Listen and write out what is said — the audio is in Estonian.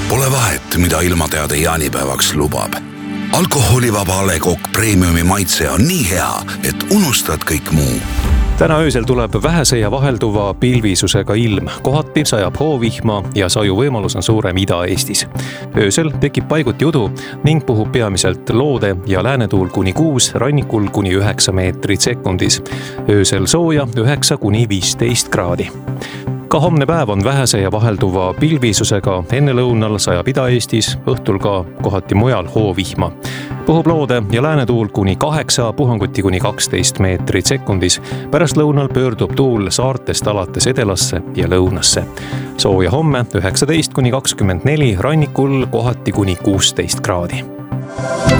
Pole vahet, mida ilmateade jaanipäevaks lubab. Alkoholivaba A. Le Coq Premiumi maitse on nii hea, et unustad kõik muu. Täna öösel tuleb vähese ja vahelduva pilvisusega ilm. Kohati sajab hoovihma ja saju võimalus on suurem Ida-Eestis. Öösel tekib paiguti udu ning puhub peamiselt loode ja läänetuul kuni 6, rannikul kuni 9 meetrit sekundis. Öösel sooja 9 kuni 15 kraadi. Ka homne päev on vähese ja vahelduva pilvisusega, enne lõunal sajab Ida-Eestis, õhtul ka kohati mujal hoovihma. Puhub loode ja läänetuul kuni 8, puhanguti kuni 12 meetrit sekundis. Pärast lõunal pöördub tuul saartest alates edelasse ja lõunasse. Sooja homme 19 kuni 24, rannikul kohati kuni 16 kraadi.